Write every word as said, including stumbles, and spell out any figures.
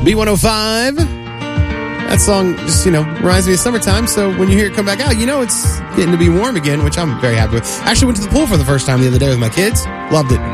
B one oh five. That song just, you know, reminds me of summertime. So when you hear it come back out, you know it's getting to be warm again, which I'm very happy with. Actually went to the pool for the first time the other day with my kids. Loved it.